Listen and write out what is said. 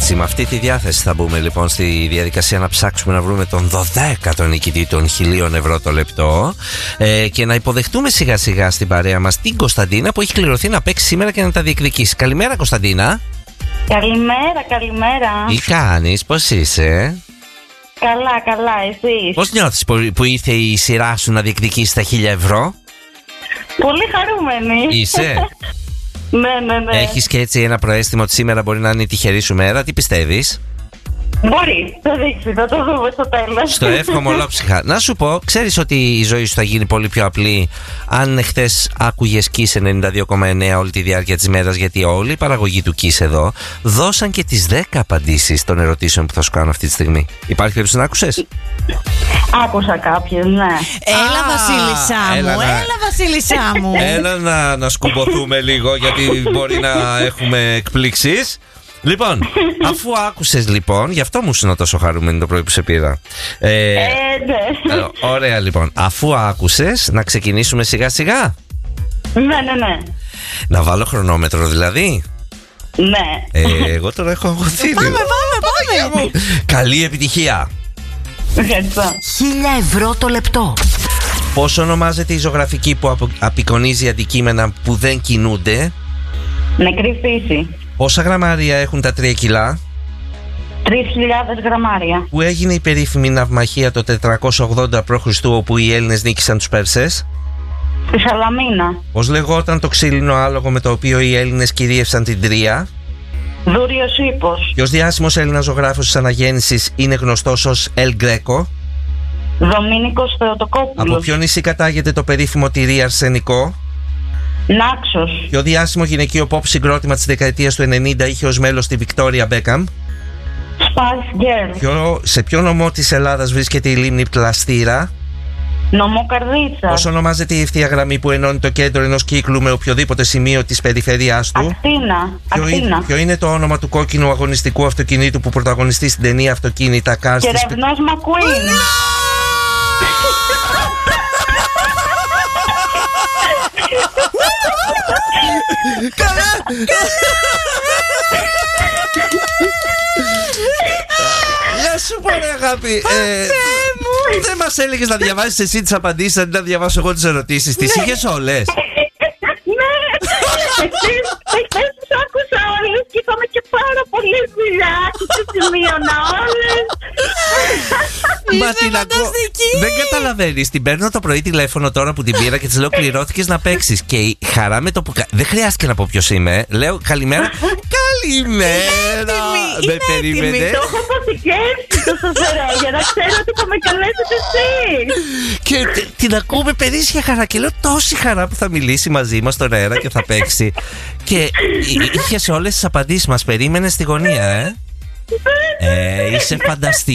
Έτσι, με αυτή τη διάθεση θα μπούμε λοιπόν στη διαδικασία να ψάξουμε να βρούμε τον 12ο νικητή των 1.000 ευρώ το λεπτό και να υποδεχτούμε σιγά σιγά στην παρέα μας την Κωνσταντίνα που έχει κληρωθεί να παίξει σήμερα και να τα διεκδικήσει. Καλημέρα, Κωνσταντίνα. Καλημέρα. Τι κάνεις, πώς είσαι? Καλά, εσείς? Πώς νιώθεις που ήρθε η σειρά σου να διεκδικήσει τα 1.000 ευρώ? Πολύ χαρούμενη. Είσαι? Ναι. Έχεις και έτσι ένα προαίσθημα ότι σήμερα μπορεί να είναι η τυχερή σου μέρα? Τι πιστεύεις? Μπορεί, θα δείξει, θα το δούμε στο τέλος. Στο εύχομαι ολόψυχα. Να σου πω, ξέρεις ότι η ζωή σου θα γίνει πολύ πιο απλή αν χθες άκουγες Kiss 92,9 όλη τη διάρκεια της μέρας, γιατί όλη η παραγωγή του Kiss εδώ δώσαν και τις 10 απαντήσεις των ερωτήσεων που θα σου κάνω αυτή τη στιγμή. Υπάρχει περίπτωση να άκουσες? Άκουσα κάποιες, ναι. Έλα βασίλισσά μου. Έλα να σκουμποθούμε λίγο, γιατί μπορεί να έχουμε εκπλήξεις. Λοιπόν, αφού άκουσες λοιπόν, γι' αυτό μου ήσουν τόσο χαρούμενη το πρωί που σε πήρα. Ναι. Ωραία λοιπόν, αφού άκουσες, να ξεκινήσουμε σιγά σιγά. Ναι. Να βάλω χρονόμετρο δηλαδή. Ναι. Εγώ τώρα έχω αγωθεί. Πάμε. Καλή επιτυχία. Ευχαριστώ. 1.000 ευρώ το λεπτό. Πώς ονομάζεται η ζωγραφική που απεικονίζει αντικείμενα που δεν κινούνται? Νεκρή φύση. Πόσα γραμμάρια έχουν τα 3 κιλά? 3.000 γραμμάρια. Που έγινε η περίφημη ναυμαχία το 480 π.Χ. όπου οι Έλληνες νίκησαν τους Πέρσες? Στη Σαλαμίνα. Πώς λεγόταν το ξύλινο άλογο με το οποίο οι Έλληνες κυρίευσαν την Τρία? Δούριος ύπος. Ποιος διάσημος Έλληνας ζωγράφος της αναγέννησης είναι γνωστός ως Ελ Γκρέκο? Δομήνικος Θεοτοκόπουλος. Από ποιο νησί κατάγεται το περίφημο τυρί αρσενικό? Νάξος. Ποιο διάσημο γυναικείο pop συγκρότημα της δεκαετίας του 90 είχε ως μέλος τη Βικτόρια Μπέκαμ? Spice Girl. Σε ποιο νομό της Ελλάδας βρίσκεται η λίμνη Πλαστήρα? Νομό Καρδίτσα. Πώς ονομάζεται η ευθεία γραμμή που ενώνει το κέντρο ενός κύκλου με οποιοδήποτε σημείο της περιφέρειάς του? Ακτίνα. Ποιο είναι το όνομα του κόκκινου αγωνιστικού αυτοκινήτου που πρωταγωνιστεί στην ταινία Αυτοκίνητα Cars? Κερευνός Μακουίν. Καλά! Να σου πω ρε αγάπη, δεν μας έλεγες να διαβάσεις εσύ τις απαντήσεις αντί να διαβάσω εγώ τις ερωτήσεις? Τις είχες όλες? Ναι. Εχθές τους άκουσα όλες και είχαμε και πάρα πολλή δουλειά και τις σημείωνα όλες. Είσαι φανταστική. Δεν καταλαβαίνεις, την παίρνω το πρωί τηλέφωνο τώρα που την πήρα και της λέω κληρώθηκες να παίξεις και η χαρά με το που... Δεν χρειάστηκε να πω ποιος είμαι. Λέω καλημέρα. Καλημέρα. Με περίμενε. Το έχω αποθηκεύσει τόσο καιρό για να ξέρω ότι θα με καλέσετε εσείς. Και την ακούμε περίσσια χαρά και λέω τόση χαρά που θα μιλήσει μαζί μας στον αέρα και θα παίξει. Και είχε σε όλες τις απαντήσεις μας. Περίμενε στη γωνία, είσαι φανταστική.